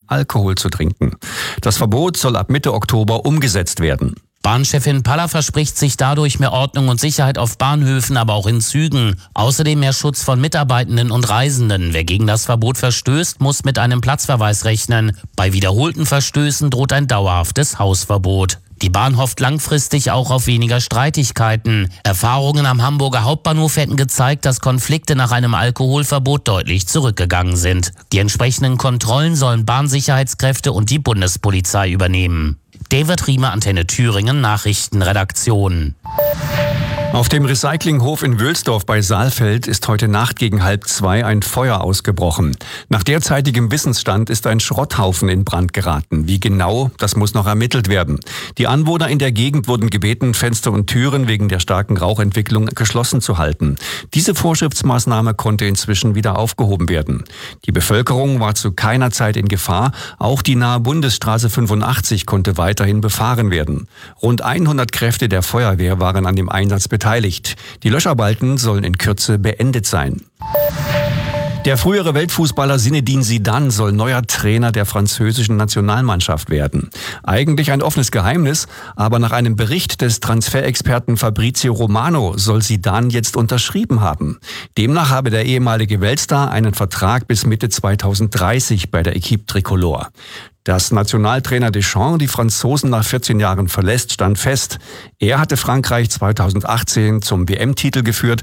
Alkohol zu trinken. Das Verbot soll ab Mitte Oktober umgesetzt werden. Bahnchefin Paller verspricht sich dadurch mehr Ordnung und Sicherheit auf Bahnhöfen, aber auch in Zügen. Außerdem mehr Schutz von Mitarbeitenden und Reisenden. Wer gegen das Verbot verstößt, muss mit einem Platzverweis rechnen. Bei wiederholten Verstößen droht ein dauerhaftes Hausverbot. Die Bahn hofft langfristig auch auf weniger Streitigkeiten. Erfahrungen am Hamburger Hauptbahnhof hätten gezeigt, dass Konflikte nach einem Alkoholverbot deutlich zurückgegangen sind. Die entsprechenden Kontrollen sollen Bahnsicherheitskräfte und die Bundespolizei übernehmen. David Riemer, Antenne Thüringen, Nachrichtenredaktion. Auf dem Recyclinghof in Wülsdorf bei Saalfeld ist heute Nacht gegen 1:30 ein Feuer ausgebrochen. Nach derzeitigem Wissensstand ist ein Schrotthaufen in Brand geraten. Wie genau, das muss noch ermittelt werden. Die Anwohner in der Gegend wurden gebeten, Fenster und Türen wegen der starken Rauchentwicklung geschlossen zu halten. Diese Vorschriftsmaßnahme konnte inzwischen wieder aufgehoben werden. Die Bevölkerung war zu keiner Zeit in Gefahr. Auch die nahe Bundesstraße 85 konnte weiterhin befahren werden. Rund 100 Kräfte der Feuerwehr waren an dem Einsatz beteiligt. Die Löscharbeiten sollen in Kürze beendet sein. Der frühere Weltfußballer Zinedine Zidane soll neuer Trainer der französischen Nationalmannschaft werden. Eigentlich ein offenes Geheimnis, aber nach einem Bericht des Transferexperten Fabrizio Romano soll Zidane jetzt unterschrieben haben. Demnach habe der ehemalige Weltstar einen Vertrag bis Mitte 2030 bei der Équipe Tricolore. Dass Nationaltrainer Deschamps die Franzosen nach 14 Jahren verlässt, stand fest. Er hatte Frankreich 2018 zum WM-Titel geführt.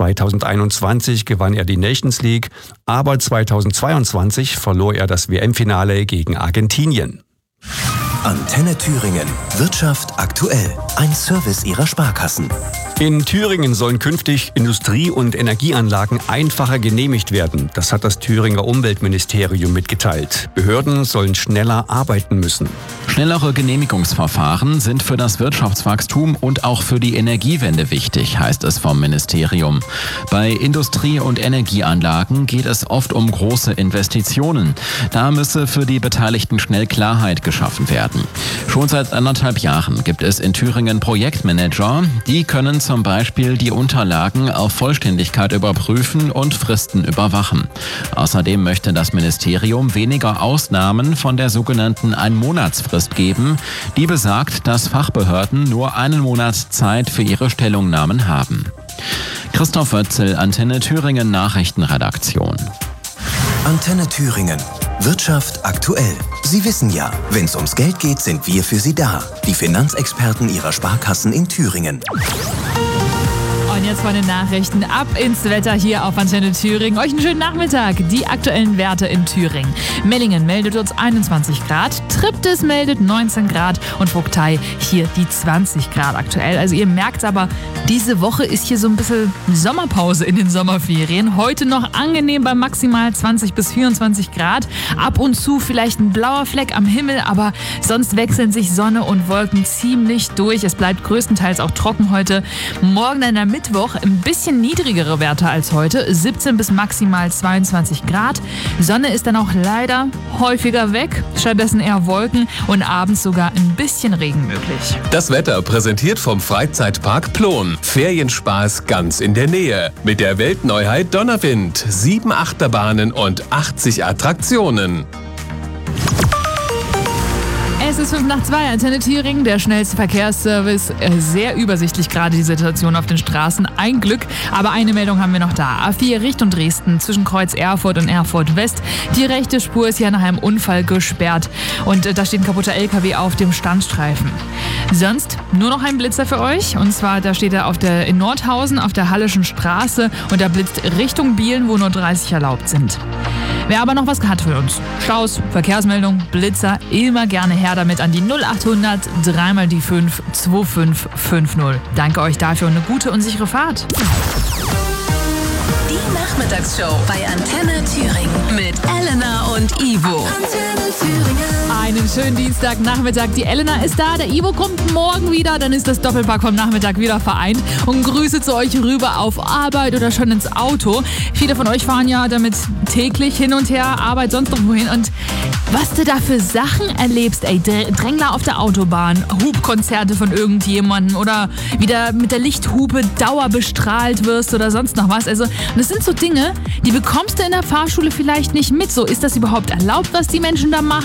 2021 gewann er die Nations League, aber 2022 verlor er das WM-Finale gegen Argentinien. Antenne Thüringen. Wirtschaft aktuell. Ein Service Ihrer Sparkassen. In Thüringen sollen künftig Industrie- und Energieanlagen einfacher genehmigt werden. Das hat das Thüringer Umweltministerium mitgeteilt. Behörden sollen schneller arbeiten müssen. Schnellere Genehmigungsverfahren sind für das Wirtschaftswachstum und auch für die Energiewende wichtig, heißt es vom Ministerium. Bei Industrie- und Energieanlagen geht es oft um große Investitionen. Da müsse für die Beteiligten schnell Klarheit geschaffen werden. Schon seit 1,5 Jahren gibt es in Thüringen Projektmanager, die können zum Beispiel die Unterlagen auf Vollständigkeit überprüfen und Fristen überwachen. Außerdem möchte das Ministerium weniger Ausnahmen von der sogenannten Einmonatsfrist geben, die besagt, dass Fachbehörden nur einen Monat Zeit für ihre Stellungnahmen haben. Christoph Wötzel, Antenne Thüringen Nachrichtenredaktion. Antenne Thüringen. Wirtschaft aktuell. Sie wissen ja, wenn es ums Geld geht, sind wir für Sie da. Die Finanzexperten Ihrer Sparkassen in Thüringen. Und jetzt meine Nachrichten ab ins Wetter hier auf Antenne Thüringen. Euch einen schönen Nachmittag. Die aktuellen Werte in Thüringen. Mellingen meldet uns 21 Grad, Triptis meldet 19 Grad und Vogtei hier die 20 Grad aktuell. Also ihr merkt aber, diese Woche ist hier so ein bisschen Sommerpause in den Sommerferien. Heute noch angenehm bei maximal 20 bis 24 Grad. Ab und zu vielleicht ein blauer Fleck am Himmel, aber sonst wechseln sich Sonne und Wolken ziemlich durch. Es bleibt größtenteils auch trocken heute. Morgen dann am Mittwoch ein bisschen niedrigere Werte als heute, 17 bis maximal 22 Grad. Sonne ist dann auch leider häufiger weg, stattdessen eher Wolken und abends sogar ein bisschen Regen möglich. Das Wetter präsentiert vom Freizeitpark Plon. Ferienspaß ganz in der Nähe. Mit der Weltneuheit Donnerwind, 7 Achterbahnen und 80 Attraktionen. Es ist 1:55, Antenne Thüringen, der schnellste Verkehrsservice. Sehr übersichtlich gerade die Situation auf den Straßen. Ein Glück, aber eine Meldung haben wir noch da. A4 Richtung Dresden zwischen Kreuz Erfurt und Erfurt West. Die rechte Spur ist ja nach einem Unfall gesperrt und da steht ein kaputter LKW auf dem Standstreifen. Sonst nur noch ein Blitzer für euch und zwar da steht er in Nordhausen auf der Hallischen Straße und da blitzt Richtung Bielen, wo nur 30 erlaubt sind. Wer aber noch was hat für uns? Staus, Verkehrsmeldung, Blitzer, immer gerne her damit an die 0800 3 die 5 2550. Danke euch dafür und eine gute und sichere Fahrt. Die Nachmittagsshow bei Antenne Thüringen mit Elena und Ivo. Antenne Thüringen. Einen schönen Dienstagnachmittag. Die Elena ist da, der Ivo kommt morgen wieder, dann ist das Doppelpack vom Nachmittag wieder vereint. Und Grüße zu euch rüber auf Arbeit oder schon ins Auto. Viele von euch fahren ja damit täglich hin und her, Arbeit, sonst noch wohin. Und was du da für Sachen erlebst, ey, Drängler auf der Autobahn, Hubkonzerte von irgendjemandem oder wieder mit der Lichthupe dauerbestrahlt wirst oder sonst noch was. Also, das sind so Dinge, die bekommst du in der Fahrschule vielleicht nicht mit. So, ist das überhaupt erlaubt, was die Menschen da machen?